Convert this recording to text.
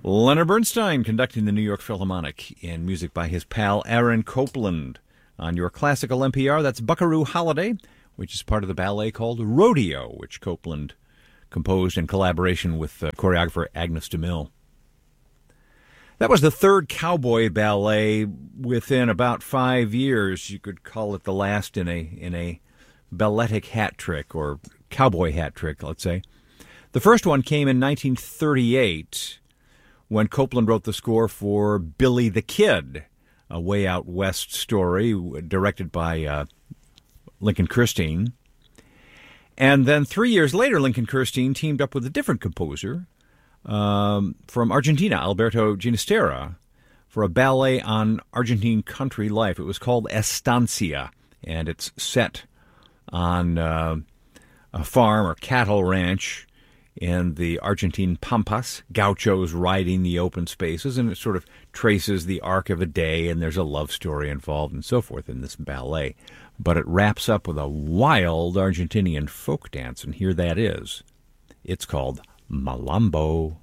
Leonard Bernstein conducting the New York Philharmonic in music by his pal Aaron Copland. On your classical NPR, that's Buckaroo Holiday, which is part of the ballet called Rodeo, which Copland composed in collaboration with choreographer Agnes DeMille. That was the third cowboy ballet within about 5 years. You could call it the last in a balletic hat trick, or cowboy hat trick, let's say. The first one came in 1938 when Copland wrote the score for Billy the Kid, a Way Out West story directed by Lincoln Kirstein. And then 3 years later, Lincoln Kirstein teamed up with a different composer from Argentina, Alberto Ginastera, for a ballet on Argentine country life. It was called Estancia, and it's set on a farm or cattle ranch in the Argentine Pampas, gauchos riding the open spaces, and it sort of traces the arc of a day, and there's a love story involved and so forth in this ballet. But it wraps up with a wild Argentinian folk dance, and here that is. It's called Malambo.